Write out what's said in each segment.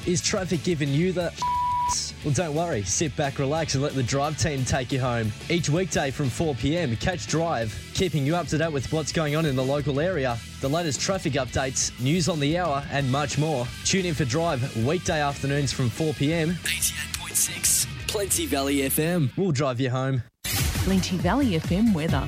Is traffic giving you the... Well, don't worry. Sit back, relax, and let the Drive team take you home. Each weekday from 4 p.m, catch Drive, keeping you up to date with what's going on in the local area, the latest traffic updates, news on the hour, and much more. Tune in for Drive weekday afternoons from 4 p.m. 88.6 Plenty Valley FM. We'll drive you home. Plenty Valley FM weather.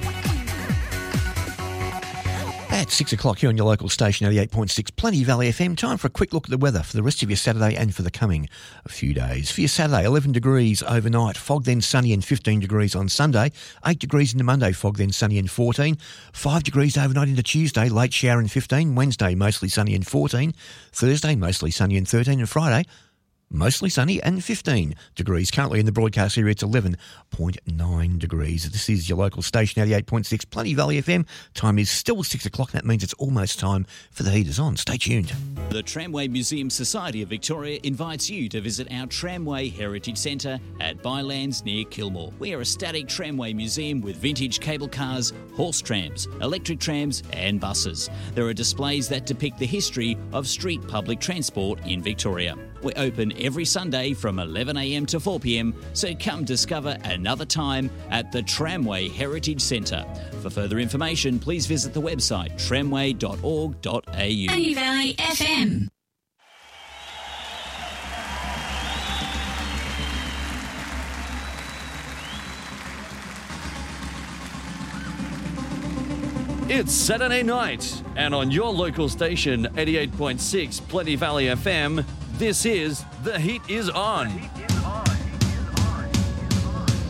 At 6 o'clock here on your local station, 88.6 Plenty Valley FM. Time for a quick look at the weather for the rest of your Saturday and for the coming few days. For your Saturday, 11 degrees overnight, fog then sunny and 15 degrees on Sunday. 8 degrees into Monday, fog then sunny and 14. 5 degrees overnight into Tuesday, late shower and 15. Wednesday, mostly sunny and 14. Thursday, mostly sunny and 13. And Friday, mostly sunny and 15 degrees. Currently in the broadcast area, it's 11.9 degrees. This is your local station, 88.6 Plenty Valley FM. Time is still 6 o'clock. That means it's almost time for the heaters on. Stay tuned. The Tramway Museum Society of Victoria invites you to visit our Tramway Heritage Centre at Bylands near Kilmore. We are a static tramway museum with vintage cable cars, horse trams, electric trams and buses. There are displays that depict the history of street public transport in Victoria. We're open every Sunday from 11am to 4pm, so come discover another time at the Tramway Heritage Centre. For further information, please visit the website tramway.org.au. Plenty Valley FM. It's Saturday night, and on your local station, 88.6 Plenty Valley FM, this is The Heat Is On.